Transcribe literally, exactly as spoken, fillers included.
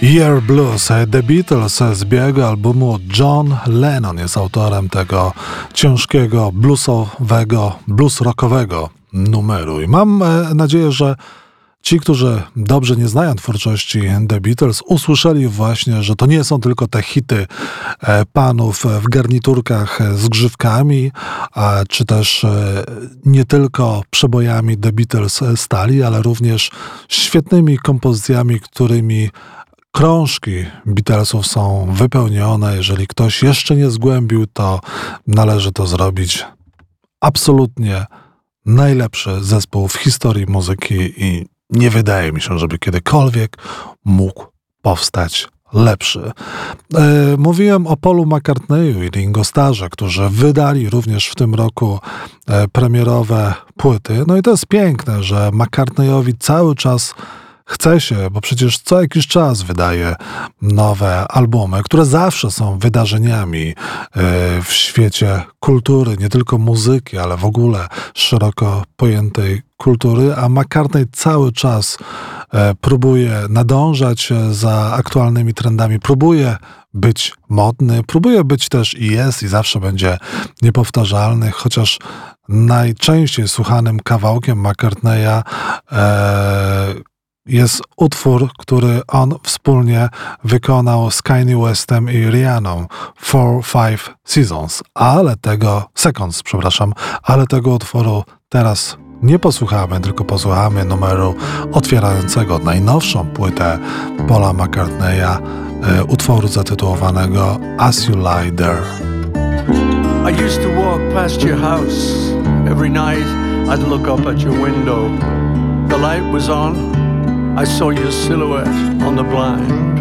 Year Blues, The Beatles z białego albumu. John Lennon jest autorem tego ciężkiego, bluesowego, blues rockowego numeru. I mam nadzieję, że ci, którzy dobrze nie znają twórczości The Beatles, usłyszeli właśnie, że to nie są tylko te hity panów w garniturkach z grzywkami, czy też nie tylko przebojami The Beatles stali, ale również świetnymi kompozycjami, którymi krążki Beatlesów są wypełnione. Jeżeli ktoś jeszcze nie zgłębił, to należy to zrobić. Absolutnie najlepszy zespół w historii muzyki i nie wydaje mi się, żeby kiedykolwiek mógł powstać lepszy. E, mówiłem o Paulu McCartneyu i Ringo Starrze, którzy wydali również w tym roku e, premierowe płyty. No i to jest piękne, że McCartneyowi cały czas chce się, bo przecież co jakiś czas wydaje nowe albumy, które zawsze są wydarzeniami w świecie kultury, nie tylko muzyki, ale w ogóle szeroko pojętej kultury, a McCartney cały czas próbuje nadążać za aktualnymi trendami, próbuje być modny, próbuje być też i jest i zawsze będzie niepowtarzalny, chociaż najczęściej słuchanym kawałkiem McCartneya e, jest utwór, który on wspólnie wykonał z Kanye Westem i Rihanną, Four, Five Seasons, ale tego, Seconds, przepraszam, ale tego utworu teraz nie posłuchamy, tylko posłuchamy numeru otwierającego najnowszą płytę Paula McCartneya, e, utworu zatytułowanego As You Lie There. I used to walk past your house. Every night I'd look up at your window. The light was on. I saw your silhouette on the blind.